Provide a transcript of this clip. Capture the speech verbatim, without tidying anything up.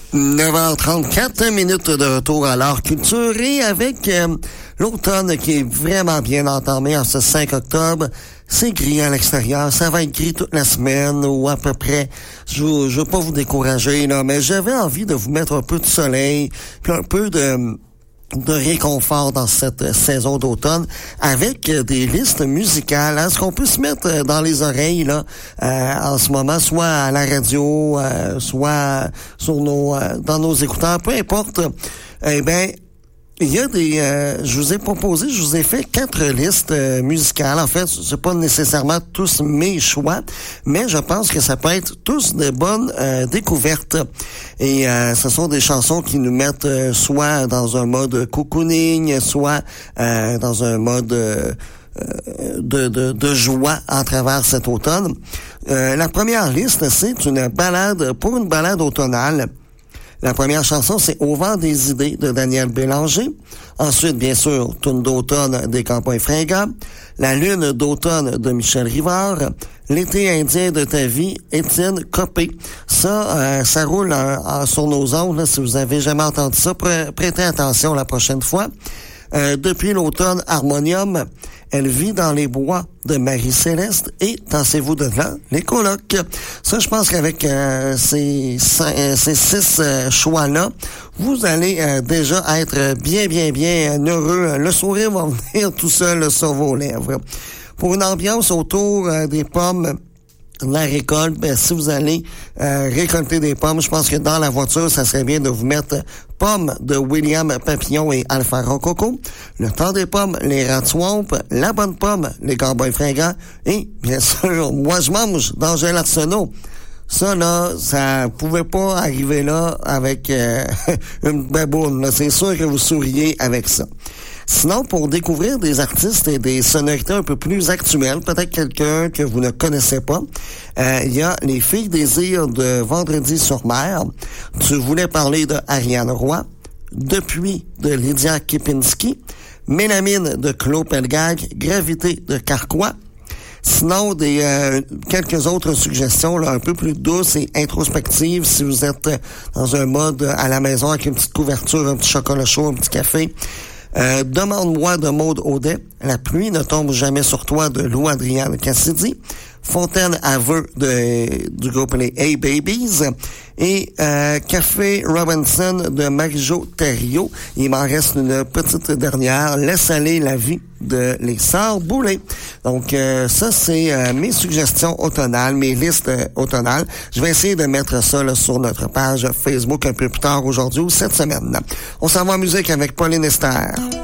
neuf heures trente-quatre minutes de retour à l'art culturé avec euh, l'automne qui est vraiment bien entamé en ce cinq octobre. C'est gris à l'extérieur, ça va être gris toute la semaine ou à peu près. Je, je veux pas vous décourager là, mais j'avais envie de vous mettre un peu de soleil, puis un peu de de réconfort dans cette saison d'automne avec des listes musicales. Hein, ce qu'on peut se mettre dans les oreilles là euh, en ce moment, soit à la radio, euh, soit sur nos euh, dans nos écouteurs, peu importe. Eh ben, il y a des... Euh, je vous ai proposé, je vous ai fait quatre listes euh, musicales. En fait, c'est pas nécessairement tous mes choix, mais je pense que ça peut être tous de bonnes euh, découvertes. Et euh, ce sont des chansons qui nous mettent euh, soit dans un mode cocooning, soit euh, dans un mode... Euh, De, de, de joie à travers cet automne. Euh, la première liste, c'est une balade, pour une balade automnale. La première chanson, c'est Au vent des idées de Daniel Bélanger. Ensuite, bien sûr, Tourne d'automne des Cowboys Fringants. La lune d'automne de Michel Rivard. L'été indien de ta vie, Étienne Copé. Ça, euh, ça roule en, en, sur nos ondes. Là, si vous avez jamais entendu ça, pr- prêtez attention la prochaine fois. Euh, depuis l'automne, Harmonium, Elle vit dans les bois de Marie-Céleste et Tassez-vous de là, les colocs. Ça, je pense qu'avec euh, ces, ces six euh, choix-là, vous allez euh, déjà être bien, bien, bien heureux. Le sourire va venir tout seul sur vos lèvres. Pour une ambiance autour euh, des pommes, la récolte, ben, si vous allez euh, récolter des pommes, je pense que dans la voiture, ça serait bien de vous mettre Pommes de William Papillon et Alpha Rococo, Le temps des pommes, les Rats Swamp, La bonne pomme, les Cowboys Fringants et, bien sûr, Moi je mange d'Angèle Arsenault. Ça, là, ça pouvait pas arriver là avec euh, une baboune. Là. C'est sûr que vous souriez avec ça. Sinon, pour découvrir des artistes et des sonorités un peu plus actuelles, peut-être quelqu'un que vous ne connaissez pas, euh, il y a Les Filles Désir de Vendredi sur mer. Tu voulais parler de Ariane Roy, Depuis de Lydia Kipinski, Mélamine de Claude Pelgag, Gravité de Carquois. Sinon, des euh, quelques autres suggestions là, un peu plus douces et introspectives si vous êtes dans un mode à la maison avec une petite couverture, un petit chocolat chaud, un petit café. Euh, Demande-moi de Maude Audet, La pluie ne tombe jamais sur toi de Lou Adrienne Cassidy, Fontaine Aveu de, du groupe les Hey Babies et euh, Café Robinson de Marie-Jo Thériault. Il m'en reste une petite dernière, Laisse aller la vie de Les Sœurs Boulay. Donc euh, ça, c'est euh, mes suggestions automnales, mes listes euh, automnales. Je vais essayer de mettre ça là, sur notre page Facebook un peu plus tard aujourd'hui ou cette semaine. On s'en va en musique avec Pauline Esther.